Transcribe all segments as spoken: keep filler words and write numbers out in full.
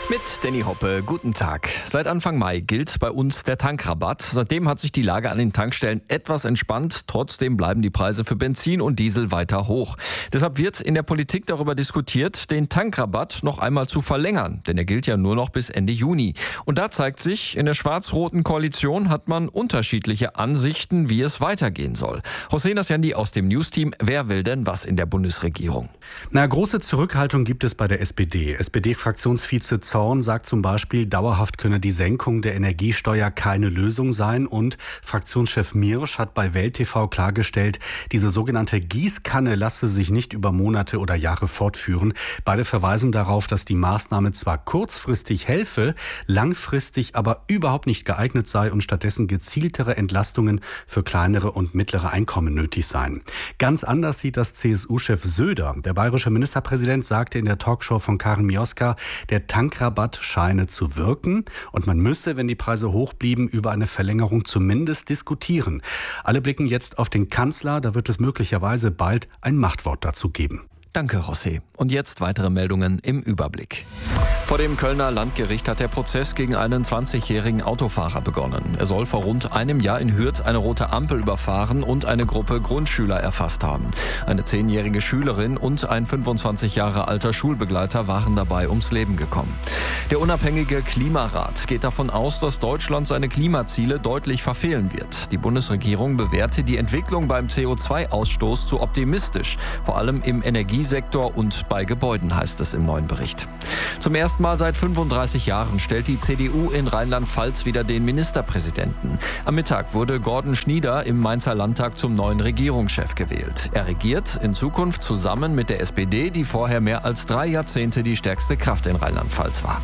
Mit Danny Hoppe, guten Tag. Seit Anfang Mai gilt bei uns der Tankrabatt. Seitdem hat sich die Lage an den Tankstellen etwas entspannt. Trotzdem bleiben die Preise für Benzin und Diesel weiter hoch. Deshalb wird in der Politik darüber diskutiert, den Tankrabatt noch einmal zu verlängern. Denn er gilt ja nur noch bis Ende Juni. Und da zeigt sich, in der schwarz-roten Koalition hat man unterschiedliche Ansichten, wie es weitergehen soll. Hossein Asjandi aus dem Newsteam. Wer will denn was in der Bundesregierung? Na, große Zurückhaltung gibt es bei der S P D. S P D-Fraktionsvize Zorn sagt zum Beispiel, dauerhaft könne die Senkung der Energiesteuer keine Lösung sein. Und Fraktionschef Mirsch hat bei Welt T V klargestellt, diese sogenannte Gießkanne lasse sich nicht über Monate oder Jahre fortführen. Beide verweisen darauf, dass die Maßnahme zwar kurzfristig helfe, langfristig aber überhaupt nicht geeignet sei und stattdessen gezieltere Entlastungen für kleinere und mittlere Einkommen nötig seien. Ganz anders sieht das C S U-Chef Söder. Der bayerische Ministerpräsident sagte in der Talkshow von Karin Mioska, der Tankrabatt scheine zu wirken und man müsse, wenn die Preise hoch blieben, über eine Verlängerung zumindest diskutieren. Alle blicken jetzt auf den Kanzler, da wird es möglicherweise bald ein Machtwort dazu geben. Danke, José. Und jetzt weitere Meldungen im Überblick. Vor dem Kölner Landgericht hat der Prozess gegen einen zwanzigjährigen Autofahrer begonnen. Er soll vor rund einem Jahr in Hürth eine rote Ampel überfahren und eine Gruppe Grundschüler erfasst haben. Eine zehnjährige Schülerin und ein fünfundzwanzig Jahre alter Schulbegleiter waren dabei ums Leben gekommen. Der unabhängige Klimarat geht davon aus, dass Deutschland seine Klimaziele deutlich verfehlen wird. Die Bundesregierung bewertet die Entwicklung beim C O zwei Ausstoß zu optimistisch, vor allem im Energiesektor und bei Gebäuden, heißt es im neuen Bericht. Zum ersten Mal seit fünfunddreißig Jahren stellt die C D U in Rheinland-Pfalz wieder den Ministerpräsidenten. Am Mittag wurde Gordon Schnieder im Mainzer Landtag zum neuen Regierungschef gewählt. Er regiert in Zukunft zusammen mit der S P D, die vorher mehr als drei Jahrzehnte die stärkste Kraft in Rheinland-Pfalz war.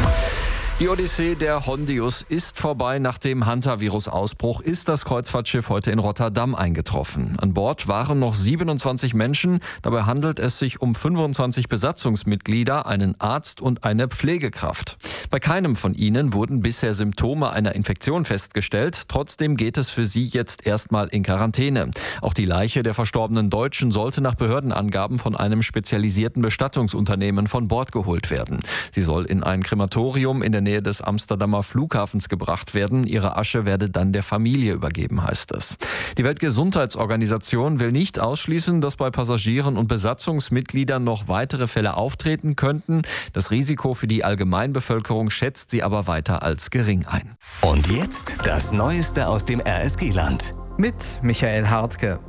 Die Odyssee der Hondius ist vorbei. Nach dem Hantavirus-Ausbruch ist das Kreuzfahrtschiff heute in Rotterdam eingetroffen. An Bord waren noch siebenundzwanzig Menschen. Dabei handelt es sich um fünfundzwanzig Besatzungsmitglieder, einen Arzt und eine Pflegekraft. Bei keinem von ihnen wurden bisher Symptome einer Infektion festgestellt. Trotzdem geht es für sie jetzt erstmal in Quarantäne. Auch die Leiche der verstorbenen Deutschen sollte nach Behördenangaben von einem spezialisierten Bestattungsunternehmen von Bord geholt werden. Sie soll in ein Krematorium in der Nähe des Amsterdamer Flughafens gebracht werden. Ihre Asche werde dann der Familie übergeben, heißt es. Die Weltgesundheitsorganisation will nicht ausschließen, dass bei Passagieren und Besatzungsmitgliedern noch weitere Fälle auftreten könnten. Das Risiko für die Allgemeinbevölkerung schätzt sie aber weiter als gering ein. Und jetzt das Neueste aus dem R S G-Land. Mit Michael Hartke.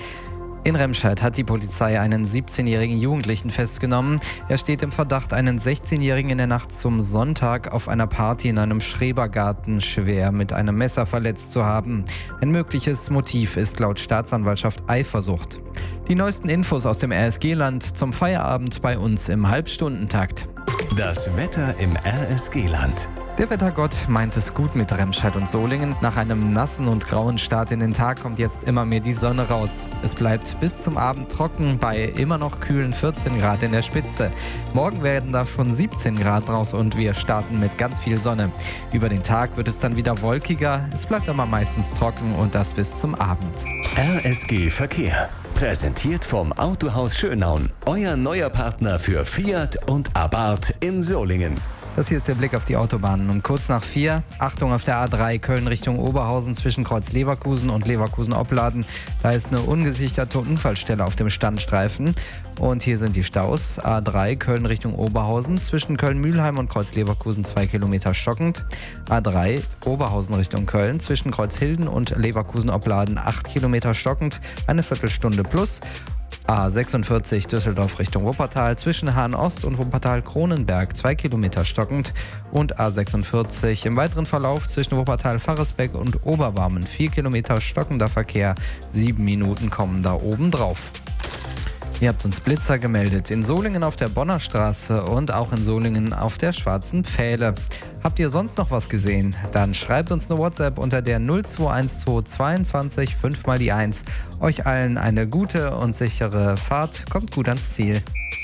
In Remscheid hat die Polizei einen siebzehnjährigen Jugendlichen festgenommen. Er steht im Verdacht, einen sechzehnjährigen in der Nacht zum Sonntag auf einer Party in einem Schrebergarten schwer mit einem Messer verletzt zu haben. Ein mögliches Motiv ist laut Staatsanwaltschaft Eifersucht. Die neuesten Infos aus dem R S G-Land zum Feierabend bei uns im Halbstundentakt. Das Wetter im R S G-Land. Der Wettergott meint es gut mit Remscheid und Solingen. Nach einem nassen und grauen Start in den Tag kommt jetzt immer mehr die Sonne raus. Es bleibt bis zum Abend trocken bei immer noch kühlen vierzehn Grad in der Spitze. Morgen werden da schon siebzehn Grad raus und wir starten mit ganz viel Sonne. Über den Tag wird es dann wieder wolkiger. Es bleibt aber meistens trocken und das bis zum Abend. R S G Verkehr. Präsentiert vom Autohaus Schönaun. Euer neuer Partner für Fiat und Abarth in Solingen. Das hier ist der Blick auf die Autobahnen. Um kurz nach vier, Achtung auf der A drei Köln Richtung Oberhausen zwischen Kreuz Leverkusen und Leverkusen-Opladen. Da ist eine ungesicherte Unfallstelle auf dem Standstreifen. Und hier sind die Staus. A drei Köln Richtung Oberhausen zwischen Köln-Mühlheim und Kreuz Leverkusen zwei Kilometer stockend. A drei Oberhausen Richtung Köln zwischen Kreuzhilden und Leverkusen-Opladen acht Kilometer stockend, eine Viertelstunde plus. A sechsundvierzig Düsseldorf Richtung Wuppertal zwischen Hahn-Ost und Wuppertal-Kronenberg zwei Kilometer stockend und A sechsundvierzig im weiteren Verlauf zwischen Wuppertal-Farresbeck und Oberbarmen vier Kilometer stockender Verkehr, sieben Minuten kommen da oben drauf. Ihr habt uns Blitzer gemeldet in Solingen auf der Bonner Straße und auch in Solingen auf der Schwarzen Pfähle. Habt ihr sonst noch was gesehen? Dann schreibt uns eine WhatsApp unter der null zwei eins zwei zweiundzwanzig fünf mal die eins. Euch allen eine gute und sichere Fahrt. Kommt gut ans Ziel.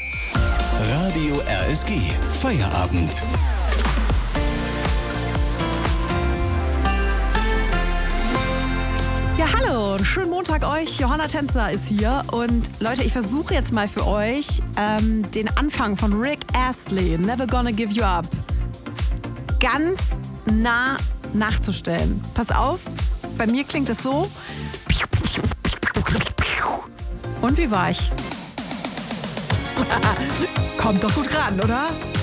Radio R S G. Feierabend. Ja, hallo, einen schönen Montag euch. Johanna Tänzer ist hier und Leute, ich versuche jetzt mal für euch ähm, den Anfang von Rick Astley, Never Gonna Give You Up, ganz nah nachzustellen. Pass auf, bei mir klingt es so. Und wie war ich? Kommt doch gut ran, oder?